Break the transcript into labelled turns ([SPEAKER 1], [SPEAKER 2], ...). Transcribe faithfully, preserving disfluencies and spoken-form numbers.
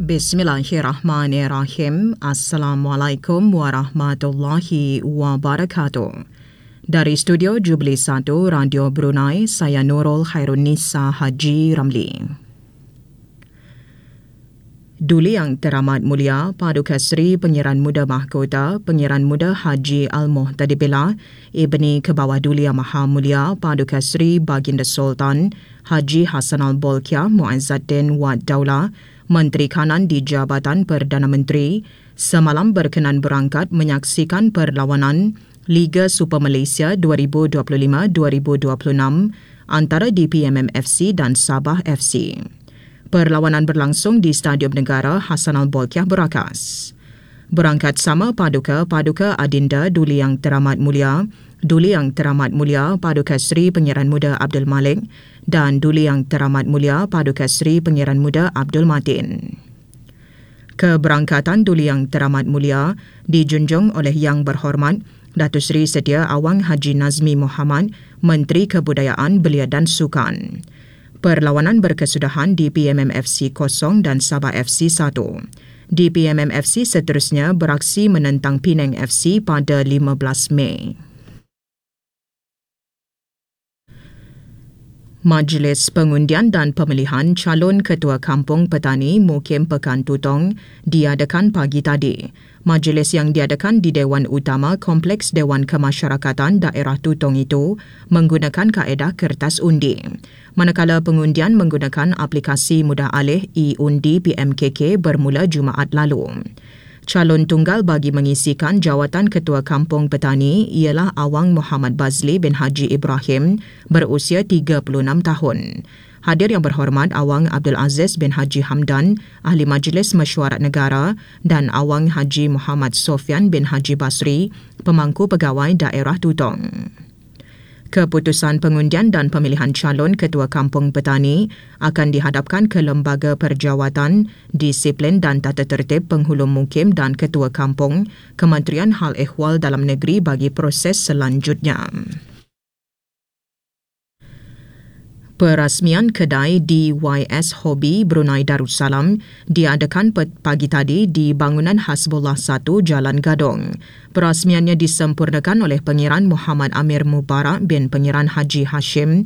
[SPEAKER 1] Bismillahirrahmanirrahim. Assalamualaikum warahmatullahi wabarakatuh. Dari studio Jubilee satu Radio Brunei, saya Nurul Khairunisa Haji Ramli. Duli Yang Teramat Mulia Paduka Seri Pengiran Muda Mahkota Pengiran Muda Haji Al-Muhtadibillah Ibni Kebawah Duli Yang Maha Mulia Paduka Seri Baginda Sultan Haji Hassan Al-Bolkiah Muazzaddin Wad Daulah Menteri Kanan di Jabatan Perdana Menteri semalam berkenan berangkat menyaksikan perlawanan Liga Super Malaysia dua ribu dua puluh lima dua ribu dua puluh enam antara D P M M F C dan Sabah F C. Perlawanan berlangsung di Stadium Negara Hassan Al-Bolkiah Berakas. Berangkat sama Paduka Paduka Adinda Duli Yang Teramat Mulia, Duli Yang Teramat Mulia Paduka Seri Pengiran Muda Abdul Malik dan Duli Yang Teramat Mulia Paduka Seri Pengiran Muda Abdul Matin. Keberangkatan Duli Yang Teramat Mulia dijunjung oleh Yang Berhormat Datuk Seri Setia Awang Haji Nazmi Muhammad, Menteri Kebudayaan Belia dan Sukan. Perlawanan berkesudahan di P M M F C kosong dan Sabah F C satu. Di P M M F C seterusnya beraksi menentang Penang F C pada lima belas Mei. Majlis Pengundian dan Pemilihan Calon Ketua Kampung Petani Mukim Pekan Tutong diadakan pagi tadi. Majlis yang diadakan di Dewan Utama Kompleks Dewan Kemasyarakatan Daerah Tutong itu menggunakan kaedah kertas undi. Manakala pengundian menggunakan aplikasi mudah alih e-undi P M K K bermula Jumaat lalu. Calon tunggal bagi mengisikan jawatan Ketua Kampung Petani ialah Awang Muhammad Bazli bin Haji Ibrahim berusia tiga puluh enam tahun. Hadir Yang Berhormat Awang Abdul Aziz bin Haji Hamdan, Ahli Majlis Mesyuarat Negara dan Awang Haji Muhammad Sofyan bin Haji Basri, Pemangku Pegawai Daerah Tutong. Keputusan pengundian dan pemilihan calon Ketua Kampung Petani akan dihadapkan ke Lembaga Perjawatan, Disiplin dan Tata Tertib Penghulu Mukim dan Ketua Kampung, Kementerian Hal Ehwal Dalam Negeri bagi proses selanjutnya. Perasmian kedai D Y S Hobby Brunei Darussalam diadakan pagi tadi di bangunan Hasbullah satu Jalan Gadong. Perasmiannya disempurnakan oleh Pengiran Muhammad Amir Mubarak bin Pengiran Haji Hashim